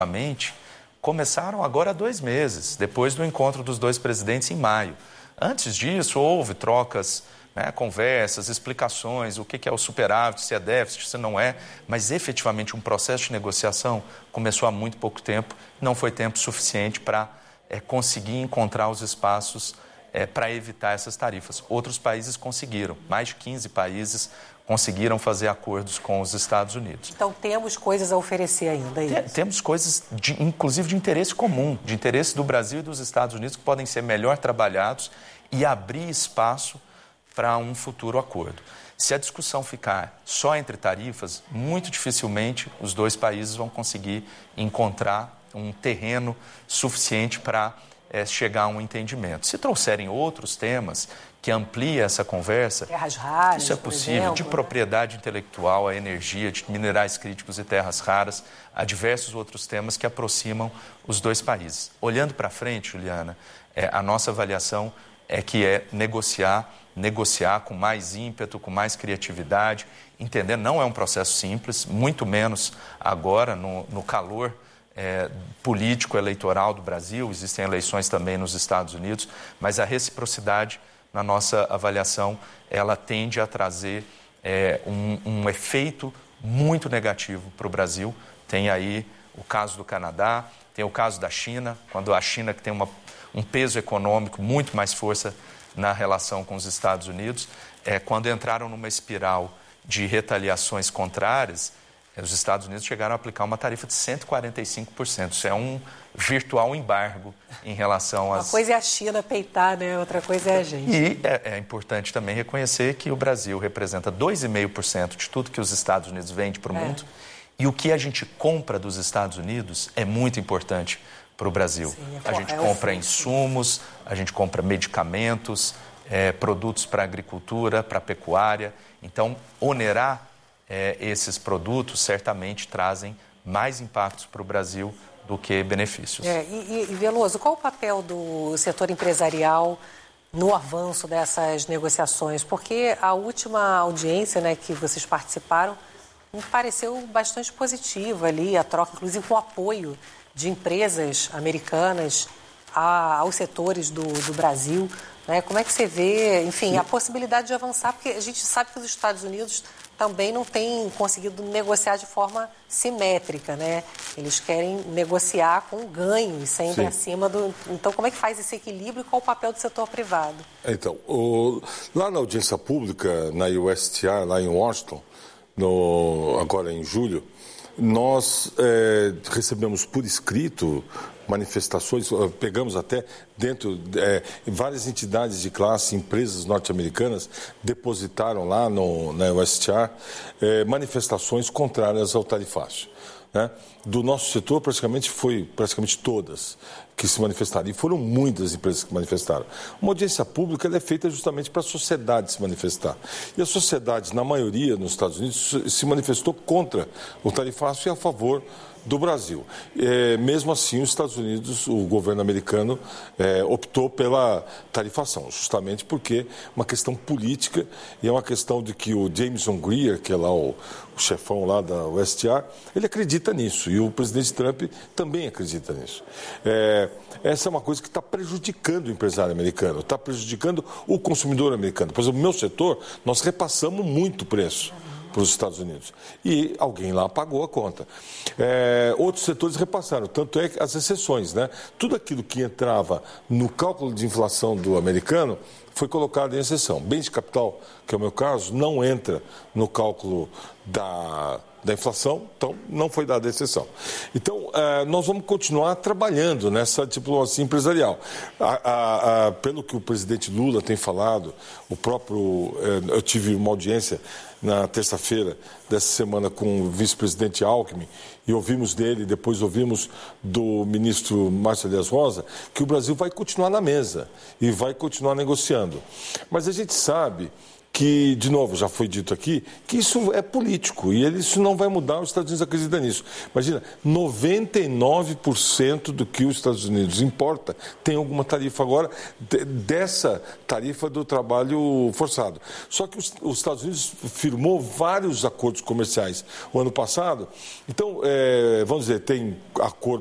começaram agora há 2 meses, depois do encontro dos 2 presidentes em maio. Antes disso, houve trocas, conversas, explicações, o que é o superávit, se é déficit, se não é, mas efetivamente um processo de negociação começou há muito pouco tempo, não foi tempo suficiente para conseguir encontrar os espaços para evitar essas tarifas. Outros países conseguiram, mais de 15 países conseguiram fazer acordos com os Estados Unidos. Então temos coisas a oferecer ainda, é isso? Temos coisas, inclusive de interesse comum, de interesse do Brasil e dos Estados Unidos, que podem ser melhor trabalhados e abrir espaço para um futuro acordo. Se a discussão ficar só entre tarifas, muito dificilmente os 2 países vão conseguir encontrar um terreno suficiente para chegar a um entendimento. Se trouxerem outros temas que ampliem essa conversa, terras raras, isso é possível, de propriedade intelectual, a energia, de minerais críticos e terras raras, há diversos outros temas que aproximam os 2 países. Olhando para frente, Juliana, a nossa avaliação é que negociar com mais ímpeto, com mais criatividade, entender, não é um processo simples, muito menos agora, no calor político eleitoral do Brasil, existem eleições também nos Estados Unidos, mas a reciprocidade, na nossa avaliação, ela tende a trazer um efeito muito negativo para o Brasil. Tem aí o caso do Canadá, tem o caso da China, quando a China, que tem um peso econômico, muito mais força na relação com os Estados Unidos, quando entraram numa espiral de retaliações contrárias, os Estados Unidos chegaram a aplicar uma tarifa de 145%. Isso é um virtual embargo em relação às... Uma coisa é a China peitar, né? Outra coisa é a gente. E é importante também reconhecer que o Brasil representa 2,5% de tudo que os Estados Unidos vendem para o mundo. E o que a gente compra dos Estados Unidos é muito importante para o Brasil. Sim, a gente compra insumos, a gente compra medicamentos, produtos para a agricultura, para a pecuária. Então, onerar esses produtos certamente trazem mais impactos para o Brasil do que benefícios. E Veloso, qual o papel do setor empresarial no avanço dessas negociações? Porque a última audiência, que vocês participaram me pareceu bastante positiva ali, a troca, inclusive com o apoio de empresas americanas aos setores do Brasil. Como é que você vê, enfim, a possibilidade de avançar? Porque a gente sabe que os Estados Unidos também não têm conseguido negociar de forma simétrica, Eles querem negociar com ganho e sempre acima do... Então, como é que faz esse equilíbrio e qual o papel do setor privado? Então, lá na audiência pública, na USTR, lá em Washington, agora em julho, nós recebemos por escrito manifestações, pegamos até dentro, várias entidades de classe, empresas norte-americanas, depositaram lá na USTR manifestações contrárias ao tarifácio. Do nosso setor, praticamente todas que se manifestaram. E foram muitas empresas que manifestaram. Uma audiência pública é feita justamente para a sociedade se manifestar. E a sociedade, na maioria, nos Estados Unidos, se manifestou contra o tarifácio e a favor do Brasil. Mesmo assim, os Estados Unidos, o governo americano, optou pela tarifação, justamente porque é uma questão política e é uma questão de que o Jameson Greer, que é lá o chefão lá da USTR, ele acredita nisso e o presidente Trump também acredita nisso. Essa é uma coisa que está prejudicando o empresário americano, está prejudicando o consumidor americano. Por exemplo, no meu setor, nós repassamos muito preço para os Estados Unidos. E alguém lá pagou a conta. Outros setores repassaram, tanto é que as exceções, Tudo aquilo que entrava no cálculo de inflação do americano foi colocado em exceção. Bens de capital, que é o meu caso, não entra no cálculo da inflação, então não foi dada exceção. Então, nós vamos continuar trabalhando nessa diplomacia empresarial. Pelo que o presidente Lula tem falado, eu tive uma audiência na terça-feira dessa semana com o vice-presidente Alckmin e ouvimos dele, depois ouvimos do ministro Márcio Elias Rosa, que o Brasil vai continuar na mesa e vai continuar negociando. Mas a gente sabe que, de novo, já foi dito aqui, que isso é político e isso não vai mudar, os Estados Unidos acreditam nisso. Imagina, 99% do que os Estados Unidos importa tem alguma tarifa agora, dessa tarifa do trabalho forçado. Só que os Estados Unidos firmou vários acordos comerciais o ano passado, então, vamos dizer, tem acordo